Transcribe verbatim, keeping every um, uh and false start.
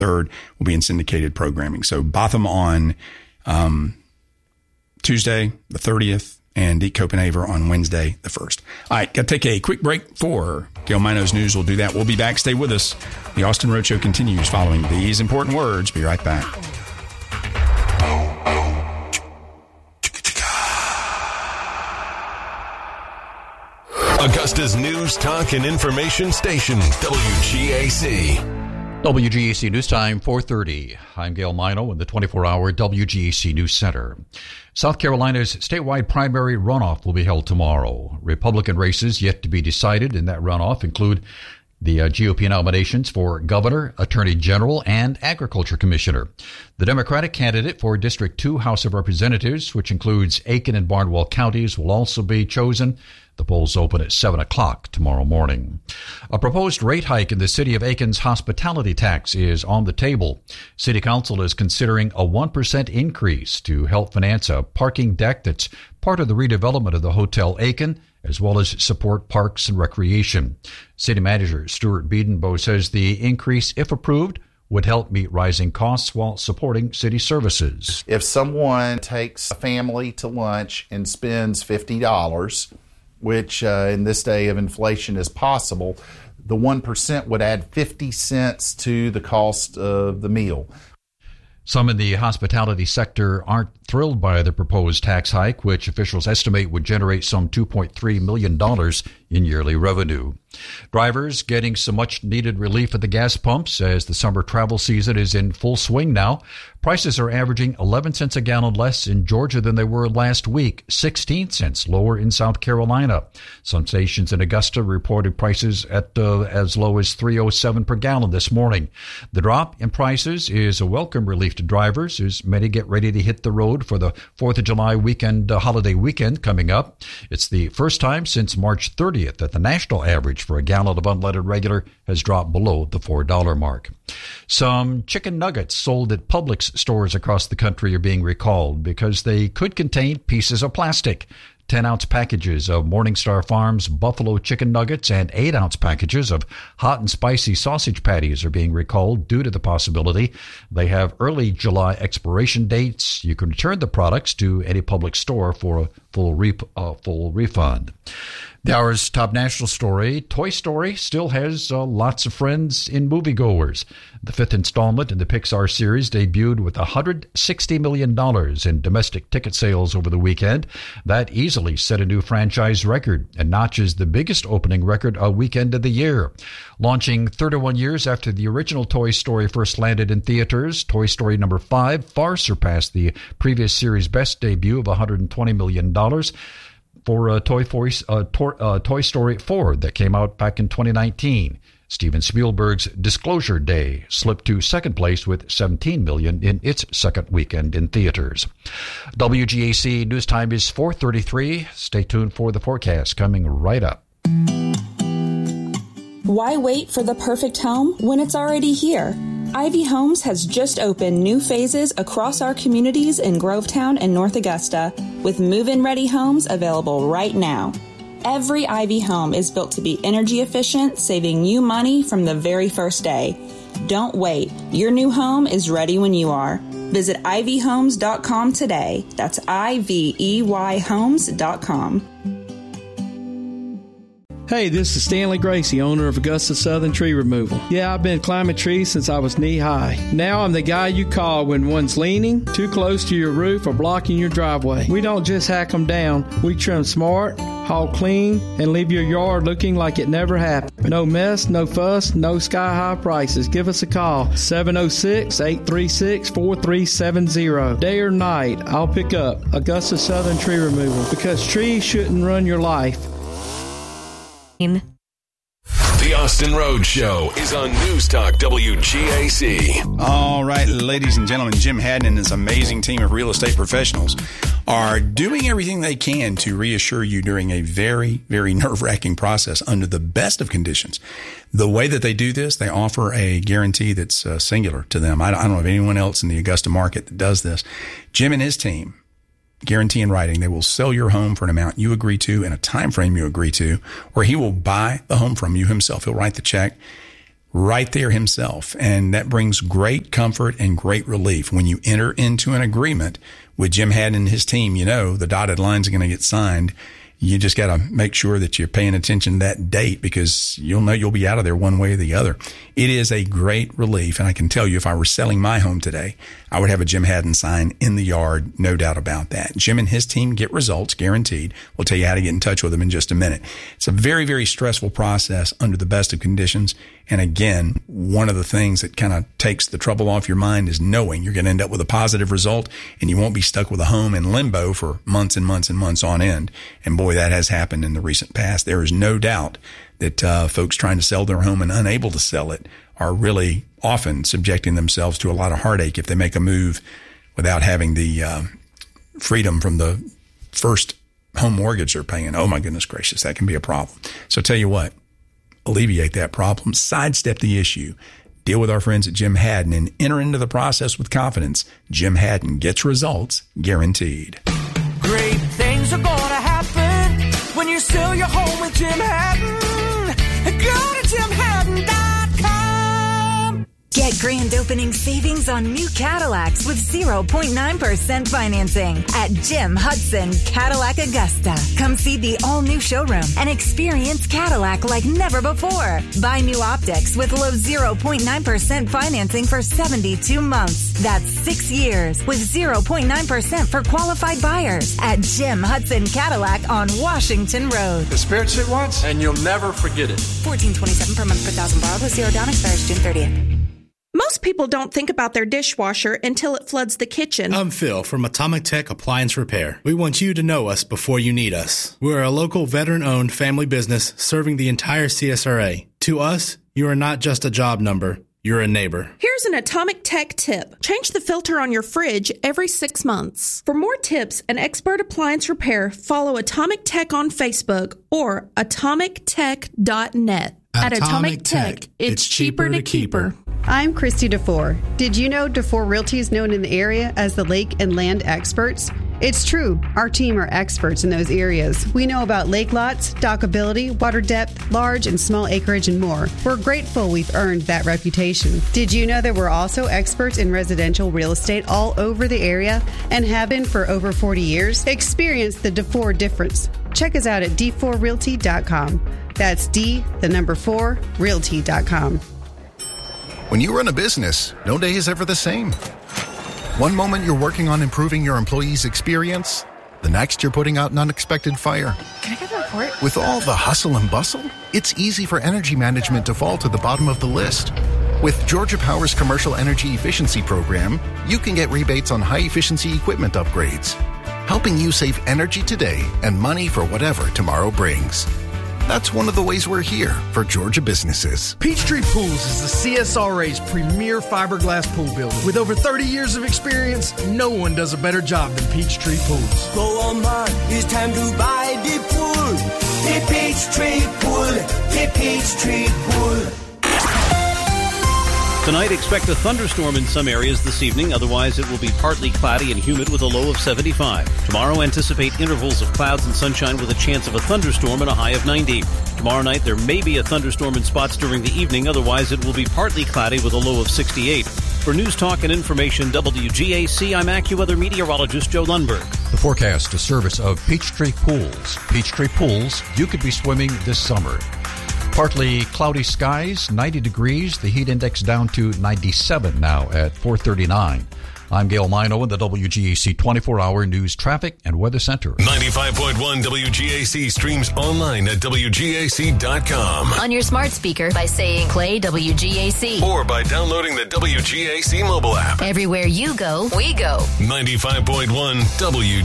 third will be in syndicated programming. So Botham on um, Tuesday, the thirtieth, and Deke Copenhaver on Wednesday, the first. All right, got to take a quick break for Gail Mino's News. We'll do that. We'll be back. Stay with us. The Austin Roadshow continues following these important words. Be right back. Augusta's news, talk, and information station, W G A C. W G A C News Time, four thirty. I'm Gail Mino in the twenty-four hour W G A C News Center. South Carolina's statewide primary runoff will be held tomorrow. Republican races yet to be decided in that runoff include the uh, G O P nominations for governor, attorney general, and agriculture commissioner. The Democratic candidate for District two House of Representatives, which includes Aiken and Barnwell counties, will also be chosen. The polls open at seven o'clock tomorrow morning. A proposed rate hike in the city of Aiken's hospitality tax is on the table. City Council is considering a one percent increase to help finance a parking deck that's part of the redevelopment of the Hotel Aiken, as well as support parks and recreation. City Manager Stuart Biedenbow says the increase, if approved, would help meet rising costs while supporting city services. If someone takes a family to lunch and spends fifty dollars, which uh, in this day of inflation is possible, the one percent would add fifty cents to the cost of the meal. Some in the hospitality sector aren't thrilled by the proposed tax hike, which officials estimate would generate some two point three million dollars in yearly revenue. Drivers getting some much-needed relief at the gas pumps as the summer travel season is in full swing now. Prices are averaging eleven cents a gallon less in Georgia than they were last week, sixteen cents lower in South Carolina. Some stations in Augusta reported prices at uh, as low as three oh seven per gallon this morning. The drop in prices is a welcome relief to drivers as many get ready to hit the road for the fourth of July weekend, uh, holiday weekend coming up. It's the first time since March thirtieth that the national average for a gallon of unleaded regular has dropped below the four dollar mark. Some chicken nuggets sold at Publix stores across the country are being recalled because they could contain pieces of plastic. ten-ounce packages of Morningstar Farms buffalo chicken nuggets and eight-ounce packages of hot and spicy sausage patties are being recalled due to the possibility they have early July expiration dates. You can return the products to any Publix store for a full, rep- uh, full refund. The hour's top national story, Toy Story still has uh, lots of friends in moviegoers. The fifth installment in the Pixar series debuted with one hundred sixty million dollars in domestic ticket sales over the weekend. That easily set a new franchise record and notches the biggest opening record a weekend of the year. Launching thirty-one years after the original Toy Story first landed in theaters, Toy Story number five far surpassed the previous series' best debut of one hundred twenty million dollars. For uh, Toy, Force, uh, Tor, uh, Toy Story four that came out back in twenty nineteen. Steven Spielberg's Disclosure Day slipped to second place with seventeen million dollars in its second weekend in theaters. W G A C News Time is four thirty-three. Stay tuned for the forecast coming right up. Why wait for the perfect home when it's already here? Ivy Homes has just opened new phases across our communities in Grovetown and North Augusta, with move-in ready homes available right now. Every Ivy home is built to be energy efficient, saving you money from the very first day. Don't wait. Your new home is ready when you are. Visit ivy homes dot com today. That's I V E Y homes dot com. Hey, this is Stanley Gracie, owner of Augusta Southern Tree Removal. Yeah, I've been climbing trees since I was knee-high. Now I'm the guy you call when one's leaning, too close to your roof, or blocking your driveway. We don't just hack them down. We trim smart, haul clean, and leave your yard looking like it never happened. No mess, no fuss, no sky-high prices. Give us a call, seven oh six, eight three six, four three seven zero. Day or night, I'll pick up Augusta Southern Tree Removal, because trees shouldn't run your life. The Austin Road Show is on News Talk W G A C. All right, ladies and gentlemen, Jim Haddon and his amazing team of real estate professionals are doing everything they can to reassure you during a very, very nerve-wracking process under the best of conditions. The way that they do this, they offer a guarantee that's uh, singular to them. I don't, I don't know of anyone else in the Augusta market that does this. Jim and his team guarantee in writing they will sell your home for an amount you agree to in a time frame you agree to, or he will buy the home from you himself. He'll write the check. right there himself. And that brings great comfort and great relief. When you enter into an agreement with Jim Haddon and his team, you know the dotted lines are going to get signed. You just got to make sure that you're paying attention to that date, because you'll know you'll be out of there one way or the other. It is a great relief. And I can tell you, if I were selling my home today, I would have a Jim Haddon sign in the yard. No doubt about that. Jim and his team get results guaranteed. We'll tell you how to get in touch with them in just a minute. It's a very, very stressful process under the best of conditions. And again, one of the things that kind of takes the trouble off your mind is knowing you're going to end up with a positive result, and you won't be stuck with a home in limbo for months and months and months on end. And boy, that has happened in the recent past. There is no doubt that uh, folks trying to sell their home and unable to sell it are really often subjecting themselves to a lot of heartache if they make a move without having the uh, freedom from the first home mortgage they're paying. Oh, my goodness gracious, that can be a problem. So tell you what, alleviate that problem, sidestep the issue, deal with our friends at Jim Haddon, and enter into the process with confidence. Jim Haddon gets results guaranteed. Great things are going to happen when you sell your home with Jim Haddon. Go to jim haddon dot com. Get grand opening savings on new Cadillacs with zero point nine percent financing at Jim Hudson Cadillac Augusta. Come see the all-new showroom and experience Cadillac like never before. Buy new optics with low zero point nine percent financing for seventy-two months. That's six years with zero point nine percent for qualified buyers at Jim Hudson Cadillac on Washington Road. Experience it once and you'll never forget it. fourteen twenty-seven per month per thousand borrowed with zero down, expires June thirtieth. Most people don't think about their dishwasher until it floods the kitchen. I'm Phil from Atomic Tech Appliance Repair. We want you to know us before you need us. We're a local veteran-owned family business serving the entire C S R A. To us, you are not just a job number. You're a neighbor. Here's an Atomic Tech tip. Change the filter on your fridge every six months. For more tips and expert appliance repair, follow Atomic Tech on Facebook or atomic tech dot net. At Atomic Tech, it's cheaper to keep her. I'm Christy DeFore. Did you know DeFore Realty is known in the area as the lake and land experts? It's true. Our team are experts in those areas. We know about lake lots, dockability, water depth, large and small acreage, and more. We're grateful we've earned that reputation. Did you know that we're also experts in residential real estate all over the area and have been for over forty years? Experience the DeFore difference. Check us out at d four realty dot com. That's D, the number four, realty dot com. When you run a business, no day is ever the same. One moment you're working on improving your employees' experience, the next you're putting out an unexpected fire. Can I get the report? With all the hustle and bustle, it's easy for energy management to fall to the bottom of the list. With Georgia Power's Commercial Energy Efficiency Program, you can get rebates on high-efficiency equipment upgrades, helping you save energy today and money for whatever tomorrow brings. That's one of the ways we're here for Georgia businesses. Peachtree Pools is the C S R A's premier fiberglass pool builder. With over thirty years of experience, no one does a better job than Peachtree Pools. Go on, man, it's time to buy the pool. The Peachtree Pool, the Peachtree Pool. Tonight, expect a thunderstorm in some areas this evening. Otherwise, it will be partly cloudy and humid with a low of seventy-five. Tomorrow, anticipate intervals of clouds and sunshine with a chance of a thunderstorm and a high of ninety. Tomorrow night, there may be a thunderstorm in spots during the evening. Otherwise, it will be partly cloudy with a low of sixty-eight. For News Talk and Information W G A C, I'm AccuWeather meteorologist Joe Lundberg. The forecast, a service of Peachtree Pools. Peachtree Pools, you could be swimming this summer. Partly cloudy skies, ninety degrees. The heat index down to ninety-seven now at four thirty-nine. I'm Gail Mino in the W G A C twenty-four hour News Traffic and Weather Center. ninety-five point one W G A C streams online at W G A C dot com. On your smart speaker by saying play W G A C. Or by downloading the W G A C mobile app. Everywhere you go, we go. ninety-five point one W